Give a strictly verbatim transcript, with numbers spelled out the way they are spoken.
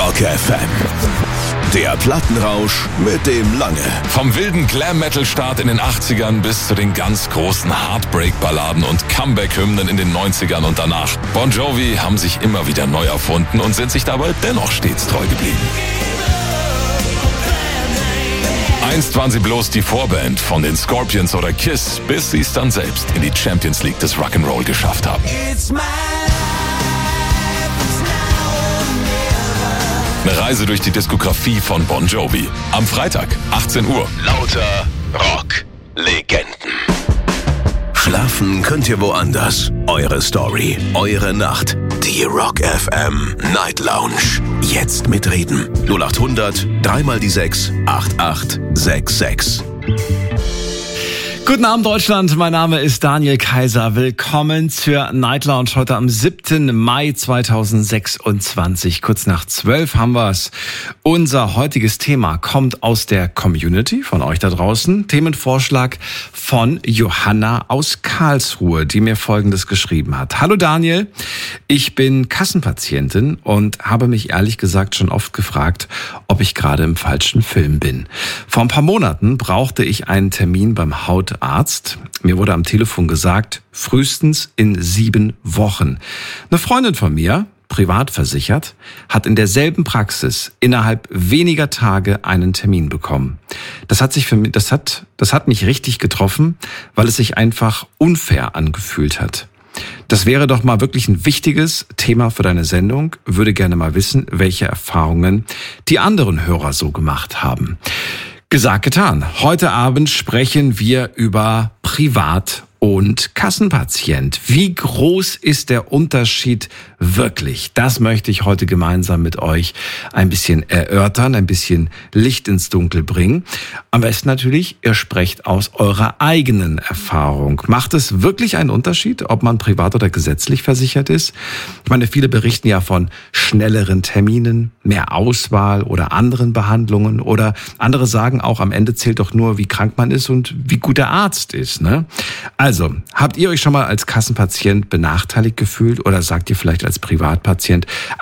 Rock F M. Der Plattenrausch mit dem Lange. Vom wilden Glam-Metal-Start in den achtzigern bis zu den ganz großen Heartbreak-Balladen und Comeback-Hymnen in den neunzigern und danach. Bon Jovi haben sich immer wieder neu erfunden und sind sich dabei dennoch stets treu geblieben. Einst waren sie bloß die Vorband von den Scorpions oder Kiss, bis sie es dann selbst in die Champions League des Rock'n'Roll geschafft haben. Eine Reise durch die Diskografie von Bon Jovi. Am Freitag, achtzehn Uhr. Lauter Rock-Legenden. Schlafen könnt ihr woanders. Eure Story, eure Nacht. Die Rock F M Night Lounge. Jetzt mitreden. null acht hundert, dreimal die sechs, acht acht sechs sechs. Guten Abend Deutschland, mein Name ist Daniel Kaiser. Willkommen zur Night Lounge heute am siebten Mai zweitausendsechsundzwanzig. Kurz nach zwölf haben wir es. Unser heutiges Thema kommt aus der Community, von euch da draußen. Themenvorschlag von Johanna aus Karlsruhe, die mir Folgendes geschrieben hat. Hallo Daniel, ich bin Kassenpatientin und habe mich ehrlich gesagt schon oft gefragt, ob ich gerade im falschen Film bin. Vor ein paar Monaten brauchte ich einen Termin beim Hautarzt. Arzt. Mir wurde am Telefon gesagt, frühestens in sieben Wochen. Eine Freundin von mir, privat versichert, hat in derselben Praxis innerhalb weniger Tage einen Termin bekommen. Das hat sich für mich, das hat, das hat mich richtig getroffen, weil es sich einfach unfair angefühlt hat. Das wäre doch mal wirklich ein wichtiges Thema für deine Sendung. Würde gerne mal wissen, welche Erfahrungen die anderen Hörer so gemacht haben. Gesagt, getan. Heute Abend sprechen wir über Privat- und Kassenpatient. Wie groß ist der Unterschied wirklich? Das möchte ich heute gemeinsam mit euch ein bisschen erörtern, ein bisschen Licht ins Dunkel bringen. Am besten natürlich, ihr sprecht aus eurer eigenen Erfahrung. Macht es wirklich einen Unterschied, ob man privat oder gesetzlich versichert ist? Ich meine, viele berichten ja von schnelleren Terminen, mehr Auswahl oder anderen Behandlungen, oder andere sagen auch, am Ende zählt doch nur, wie krank man ist und wie gut der Arzt ist, ne? Also, habt ihr euch schon mal als Kassenpatient benachteiligt gefühlt oder sagt ihr vielleicht als Privatpatient,